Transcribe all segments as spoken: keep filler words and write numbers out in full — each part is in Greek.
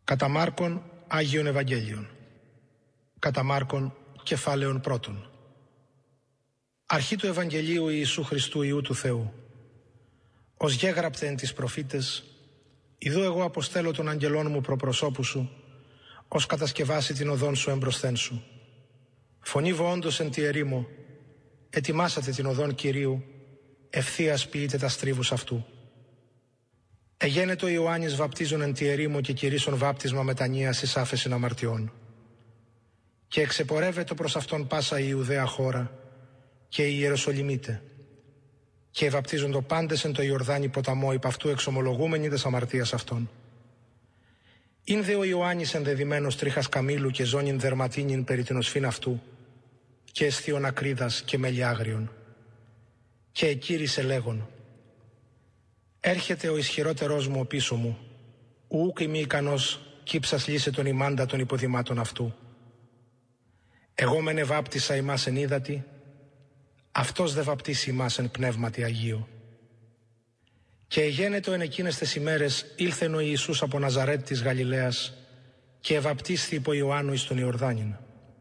Κατά Μάρκον Άγιον Ευαγγέλιον. Κατά Μάρκον κεφάλαιον πρώτον. Αρχή του Ευαγγελίου Ιησού Χριστού Υιού του Θεού. Ως γέγραπτε εν τις προφήτες, ιδού εγώ αποστέλω των αγγελών μου προπροσώπου σου, ως κατασκευάσει την οδόν σου εμπροσθέν σου. Φωνήβω όντως εν τη ερήμο, ετοιμάσατε την οδόν Κυρίου, ευθείας ποιείτε τα στρίβους αυτού. Εγένετο Ιωάννης βαπτίζων εν τη ερήμο και κηρύσσον βάπτισμα μετανοίας εις άφεσιν αμαρτιών. Και εξεπορεύεται προς αυτόν πάσα η Ιουδαία χώρα και η Ιεροσολυμίτε. Και βαπτίζοντο πάντες εν το Ιορδάνη ποταμό υπ' αυτού εξομολογούμενοι τες αμαρτίας αυτών. Ειν δε ο Ιωάννης ενδεδειμένος τρίχας καμήλου και ζώνην δερματίνην περί την οσφήν αυτού, και αισθίων ακρίδας και μέλι άγριον. Και εκήρυσε λέγον: έρχεται ο ισχυρότερός μου ο πίσω μου, ουκ είμαι ικανός κύψας λύσε τον ημάντα των υποδημάτων αυτού. Εγώ μεν ευάπτισα ημάς εν ύδατι, αυτός δε βαπτίσει ημάς εν πνεύματι Αγίου. Και εγένετο εν εκείνες τες ημέρες ήλθεν ο Ιησούς από Ναζαρέτ της Γαλιλαίας και ευαπτίσθη υπό Ιωάννου εις τον Ιορδάνην.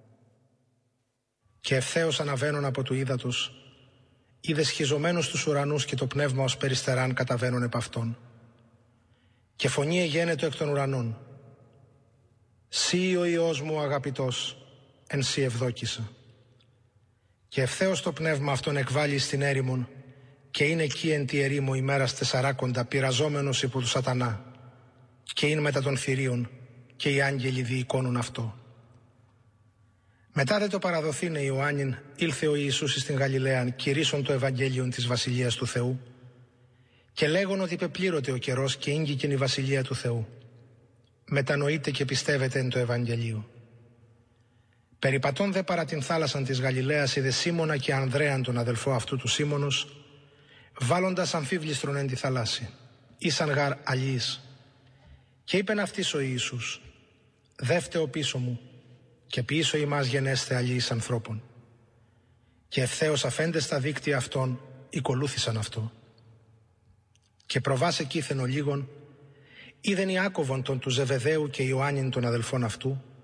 Και ευθέως αναβαίνων από του ύδατος, είδε σχιζωμένους τους ουρανούς και το πνεύμα ως περιστεράν καταβαίνουν επ' αυτόν. Και φωνή εγένετο εκ των ουρανών: Σύ ο Υιός μου αγαπητός, εν σύ ευδόκησα. Και ευθέως το πνεύμα αυτόν εκβάλλει στην έρημον, και είναι εκεί εν τη ερήμο ημέρας τεσσαράκοντα πειραζόμενος υπό του σατανά, και είναι μετά των θηρίων, και οι άγγελοι διεικόνουν αυτό. Μετά δε το παραδοθήνε Ιωάννην, ήλθε ο Ιησούς στην Γαλιλαίαν, κηρύσσον το Ευαγγέλιον της Βασιλείας του Θεού, και λέγον ότι πεπλήρωται ο καιρός και ήγγικεν η Βασιλεία του Θεού. Μετανοείτε και πιστεύετε εν το Ευαγγελίο. Περιπατών δε παρά την θάλασσαν της Γαλιλαίας είδε Σίμωνα και Ανδρέαν τον αδελφό αυτού του Σίμωνος, βάλλοντας αμφίβληστρον εν τη θαλάσση, ήσαν γαρ αλλιείς. Και είπεν αυτής ο Ιησούς: δεύτε ο πίσω μου, και πίσω ημάς γενέστε αλλιείς ανθρώπων. Και ευθέως αφέντες τα δίκτυα αυτών, οικολούθησαν αυτό. Και προβάσε κήθεν ο λίγον, είδεν Ιάκωβον τον του Ζεβεδαίου και Ιωάννην τον αδελφών αυτού,